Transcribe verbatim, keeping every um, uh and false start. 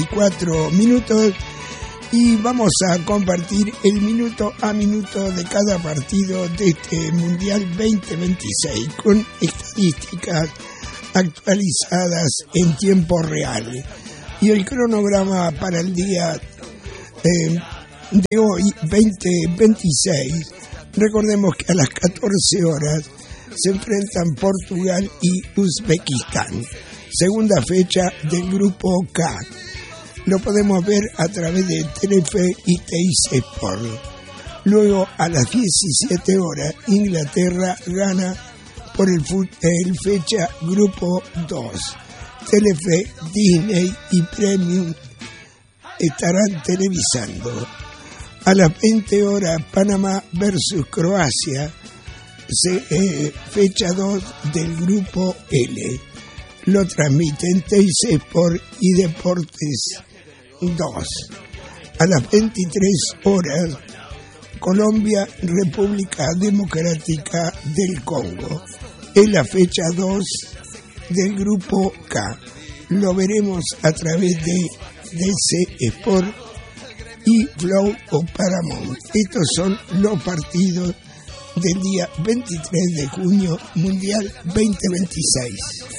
cuatro minutos y vamos a compartir el minuto a minuto de cada partido de este Mundial veinte veintiséis con estadísticas actualizadas en tiempo real. Y el cronograma para el día eh, de hoy, veinte veintiséis, recordemos que a las catorce horas se enfrentan Portugal y Uzbekistán, segunda fecha del grupo K. Lo podemos ver a través de Telefe y Teis Sport. Luego a las diecisiete horas Inglaterra gana por el, el fecha grupo dos. Telefe, Disney y Premium estarán televisando. A las veinte horas Panamá versus Croacia, se, eh, fecha dos del grupo L. Lo transmiten Teis Sport y Deportes dos. A las veintitrés horas Colombia, República Democrática del Congo. Es la fecha dos del grupo K. Lo veremos a través de D C Sport y Flow o Paramount. Estos son los partidos del día veintitrés de junio, Mundial veinte veintiséis.